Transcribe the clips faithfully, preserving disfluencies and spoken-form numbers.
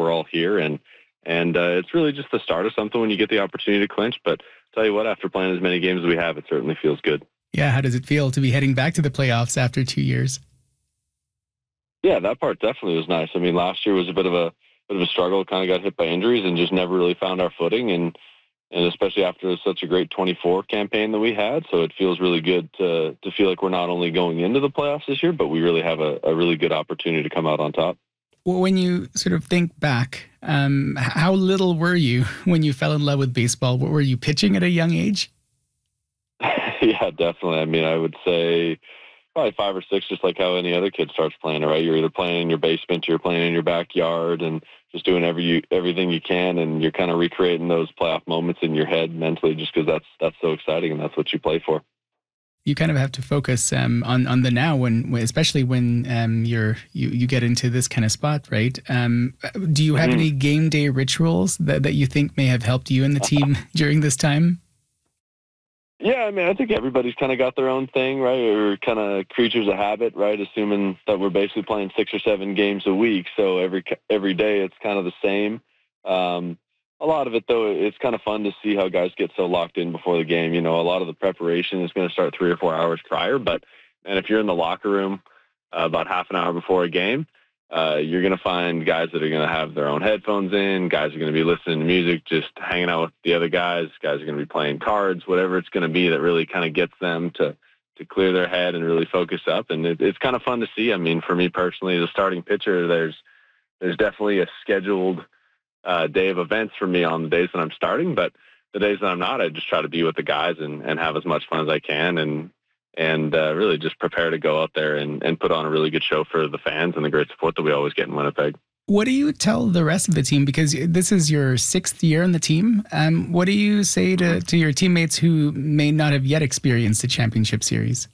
we're all here, and and uh, it's really just the start of something when you get the opportunity to clinch. But tell you what, after playing as many games as we have, it certainly feels good. Yeah, how does it feel to be heading back to the playoffs after two years? Yeah, that part definitely was nice. I mean, last year was a bit of a bit of a struggle. Kind of got hit by injuries and just never really found our footing, and and especially after such a great twenty-four campaign that we had. So it feels really good to to feel like we're not only going into the playoffs this year, but we really have a, a really good opportunity to come out on top. Well, when you sort of think back, um, how little were you when you fell in love with baseball? Were you pitching at a young age? Yeah, definitely. I mean, I would say probably five or six, just like how any other kid starts playing, right? You're either playing in your basement, you're playing in your backyard, and just doing every everything you can, and you're kind of recreating those playoff moments in your head mentally, just because that's that's so exciting, and that's what you play for. You kind of have to focus um, on on the now, when especially when um, you're you, you get into this kind of spot, right? Um, do you have mm-hmm. any game day rituals that, that you think may have helped you and the team during this time? Yeah, I mean, I think everybody's kind of got their own thing, right? We're kind of creatures of habit, right? Assuming that we're basically playing six or seven games a week, so every every day it's kind of the same. Um, a lot of it, though, it's kind of fun to see how guys get so locked in before the game. You know, a lot of the preparation is going to start three or four hours prior, but and if you're in the locker room uh, about half an hour before a game, uh, you're going to find guys that are going to have their own headphones in. Guys are going to be listening to music, just hanging out with the other guys. Guys are going to be playing cards, whatever it's going to be that really kind of gets them to, to clear their head and really focus up. And it, it's kind of fun to see. I mean, for me personally, the starting pitcher, there's there's definitely a scheduled uh, day of events for me on the days that I'm starting. But the days that I'm not, I just try to be with the guys and, and have as much fun as I can. And and uh, really just prepare to go out there and, and put on a really good show for the fans and the great support that we always get in Winnipeg. What do you tell the rest of the team? Because this is your sixth year in the team. Um, what do you say to, to your teammates who may not have yet experienced the championship series?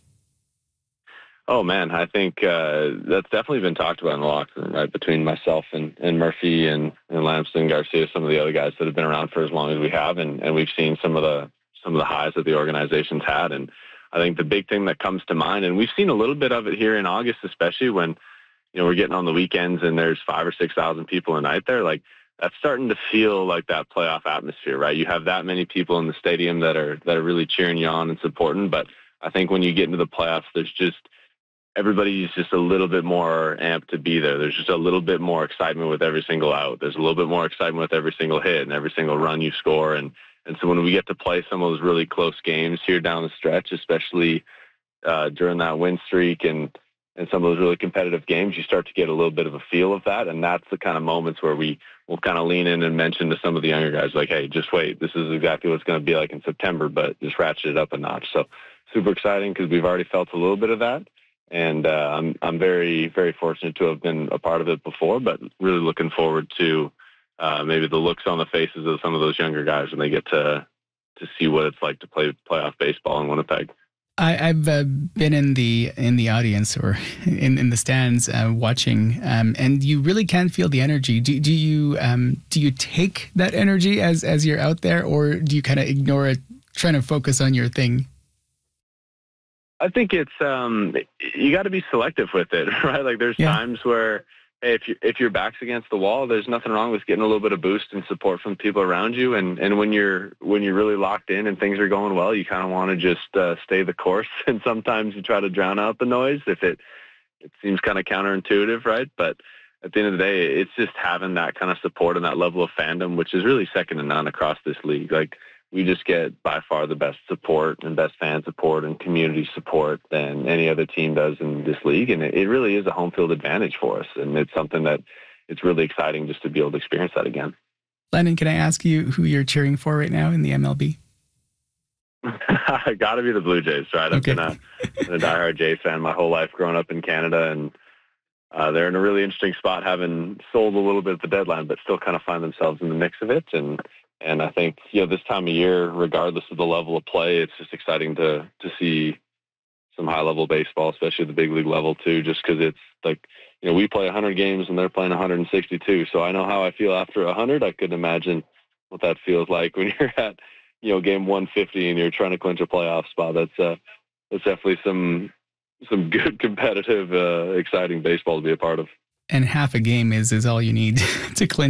Oh, man, I think uh, that's definitely been talked about in the locker room, right, between myself and, and Murphy and, and Lamson, Garcia, some of the other guys that have been around for as long as we have, and, and we've seen some of the some of the highs that the organization's had. And I think the big thing that comes to mind, and we've seen a little bit of it here in August, especially when, you know, we're getting on the weekends and there's five or six thousand people a night there. Like, that's starting to feel like that playoff atmosphere, right? You have that many people in the stadium that are that are really cheering you on and supporting. But I think when you get into the playoffs, there's just everybody's just a little bit more amped to be there. There's just a little bit more excitement with every single out. There's a little bit more excitement with every single hit and every single run you score. And And so when we get to play some of those really close games here down the stretch, especially uh, during that win streak and, and some of those really competitive games, you start to get a little bit of a feel of that. And that's the kind of moments where we will kind of lean in and mention to some of the younger guys, like, hey, just wait. This is exactly what it's going to be like in September, but just ratchet it up a notch. So super exciting because we've already felt a little bit of that. And uh, I'm, I'm very, very fortunate to have been a part of it before, but really looking forward to Uh, maybe the looks on the faces of some of those younger guys when they get to to see what it's like to play playoff baseball in Winnipeg. I, I've uh, been in the in the audience or in, in the stands uh, watching, um, and you really can feel the energy. Do, do you um, do you take that energy as as you're out there, or do you kind of ignore it, trying to focus on your thing? I think it's um, you got to be selective with it, right? Like there's yeah. times where, hey, if you if your back's against the wall, there's nothing wrong with getting a little bit of boost and support from people around you. And, and when you're when you're really locked in and things are going well, you kind of want to just uh, stay the course. And sometimes you try to drown out the noise if it it seems kind of counterintuitive, right? But at the end of the day, it's just having that kind of support and that level of fandom, which is really second to none across this league. Like we just get by far the best support and best fan support and community support than any other team does in this league. And it, it really is a home field advantage for us. And it's something that it's really exciting just to be able to experience that again. Landon, can I ask you who you're cheering for right now in the M L B? Got to be the Blue Jays, right? Okay. I've been a, been a diehard Jays fan my whole life growing up in Canada. And uh, they're in a really interesting spot, having sold a little bit at the deadline, but still kind of find themselves in the mix of it. And And I think, you know, this time of year, regardless of the level of play, it's just exciting to to see some high-level baseball, especially at the big league level, too, just because it's like, you know, we play one hundred games and they're playing one hundred sixty-two. So I know how I feel after one hundred. I couldn't imagine what that feels like when you're at, you know, game one fifty and you're trying to clinch a playoff spot. That's, uh, that's definitely some some good, competitive, uh, exciting baseball to be a part of. And half a game is, is all you need to clinch.